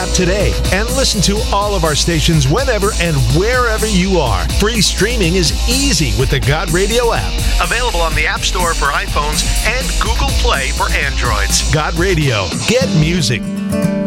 app today and listen to all of our stations whenever and wherever you are. Free streaming is easy with the God Radio app. Available on the App Store for iPhones and Google Play for Androids. God Radio. Get music.